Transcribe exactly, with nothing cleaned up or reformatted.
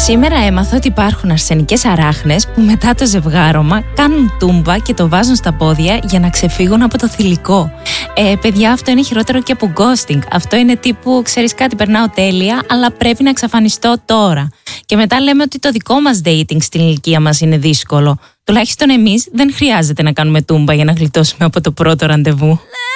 Σήμερα έμαθα ότι υπάρχουν αρσενικές αράχνες που μετά το ζευγάρωμα κάνουν τούμπα και το βάζουν στα πόδια για να ξεφύγουν από το θηλυκό. Ε, παιδιά, αυτό είναι χειρότερο και από ghosting. Αυτό είναι τύπου, ξέρεις κάτι, περνάω τέλεια, αλλά πρέπει να εξαφανιστώ τώρα. Και μετά λέμε ότι το δικό μας dating στην ηλικία μας είναι δύσκολο. Τουλάχιστον εμείς δεν χρειάζεται να κάνουμε τούμπα για να γλιτώσουμε από το πρώτο ραντεβού.